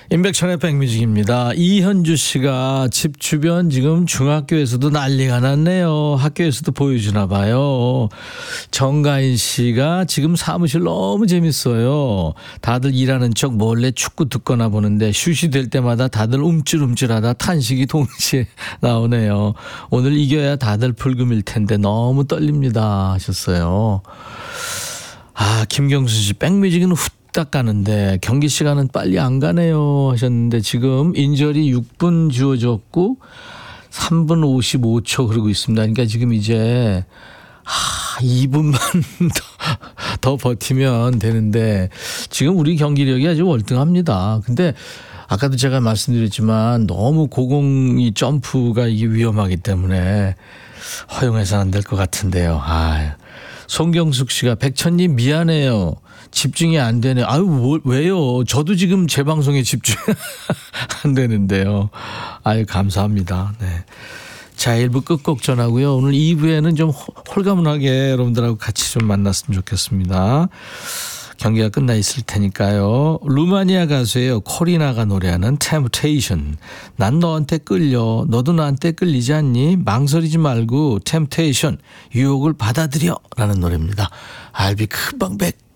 임백천의 백뮤직입니다. 이현주 씨가 집 주변 지금 중학교에서도 난리가 났네요. 학교에서도 보여주나 봐요. 정가인 씨가 지금 사무실 너무 재밌어요. 다들 일하는 척 몰래 축구 듣거나 보는데 슛이 될 때마다 다들 움찔움찔하다 탄식이 동시에 나오네요. 오늘 이겨야 다들 불금일 텐데 너무 떨립니다 하셨어요. 아, 김경수 씨 백뮤직은 딱 가는데 경기 시간은 빨리 안 가네요 하셨는데 지금 인절이 6분 주어졌고 3분 55초 흐르고 있습니다. 그러니까 지금 이제 2분만 더 버티면 되는데 지금 우리 경기력이 아주 월등합니다. 근데 아까도 제가 말씀드렸지만 너무 고공이 점프가 이게 위험하기 때문에 허용해서는 안 될 것 같은데요. 송경숙 씨가 백천님 미안해요. 집중이 안 되네. 아유, 왜요? 저도 지금 제 방송에 집중 안 되는데요. 아유, 감사합니다. 네. 자, 1부 끝곡 전하고요. 오늘 2부에는 좀 홀가분하게 여러분들하고 같이 좀 만났으면 좋겠습니다. 경기가 끝나 있을 테니까요. 루마니아 가수예요. 코리나가 노래하는 Temptation. 난 너한테 끌려. 너도 나한테 끌리지 않니? 망설이지 말고 Temptation. 유혹을 받아들여. 라는 노래입니다. I'll be 금방 back.